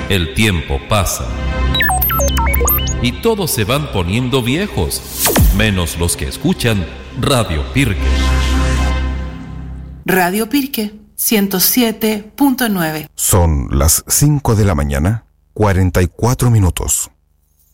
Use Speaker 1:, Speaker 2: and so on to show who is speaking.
Speaker 1: El tiempo pasa y todos se van poniendo viejos, menos los que escuchan Radio Pirque.
Speaker 2: Radio Pirque 107.9.
Speaker 3: Son las 5 de la mañana, 44 minutos.